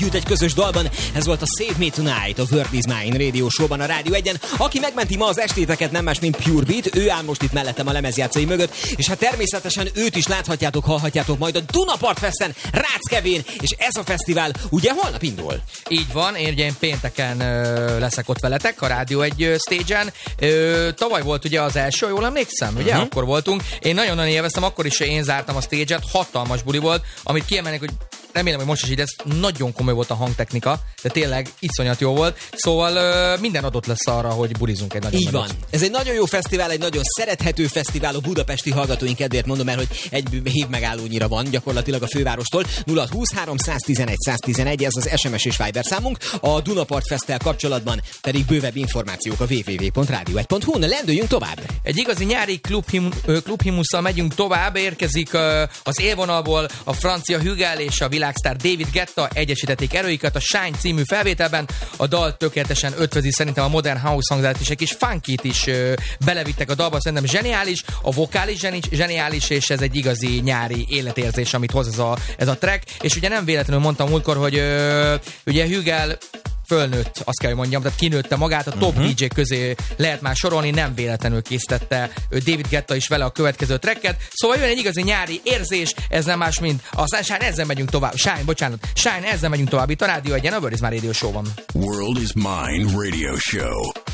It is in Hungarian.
együtt egy közös dalban. Ez volt a Save Me Tonight, a World Is Mine Radio Show-ban a Rádió 1-en. Aki megmenti ma az estéteket, nem más, mint Pure Beat, ő áll most itt mellettem a lemezjátszai mögött, és hát természetesen őt is láthatjátok, hallhatjátok majd a Dunapart Festen, Rácz Kevin, és ez a fesztivál ugye holnap indul. Így van, én pénteken leszek ott veletek a Rádió 1 stage-en. Tavaly volt ugye az első, jól emlékszem, ugye? Akkor voltunk. Én nagyon-nagyon élveztem, akkor is én zártam a stage-et, hatalmas buli volt, amit kiemelnék, hogy remélem, hogy most is így ez nagyon komoly volt a hangtechnika, de tényleg iszonyat jó volt. Szóval minden adott lesz arra, hogy bulizunk egy nagyon Így van. Ez egy nagyon jó fesztivál, egy nagyon szerethető fesztivál, a budapesti hallgatóink kedvéért mondom el, hogy egy hívmegállónyira van gyakorlatilag a fővárostól. 0623 111 111, ez az SMS és Viber számunk. A Dunapart Festtel kapcsolatban pedig bővebb információk a www.radio1.hu-n. Lendüljünk tovább. Egy igazi nyári klubhimusszal megyünk tovább, érkezik az élvonalból a francia Hügel és a világsztár David Guetta, egyesítették erőiket a Shine című felvételben. A dal tökéletesen ötvözi szerintem a modern house hangzát és egy kis funkit is belevittek a dalba, szerintem zseniális, a vokális zseniális, és ez egy igazi nyári életérzés, amit hoz ez a track, és ugye nem véletlenül mondtam múltkor, hogy ugye Hügel fölnőtt, azt kell, hogy mondjam, tehát kinőtte magát, a top DJ közé lehet már sorolni, nem véletlenül készítette David Guetta is vele a következő tracket. Szóval jön egy igazi nyári érzés, ez nem más, mint a Shine, ezzel megyünk tovább. Shine, ezzel megyünk tovább itt a Rádió 1-en, a World Is Mine Radio Show-ban. World Is Mine Radio Show.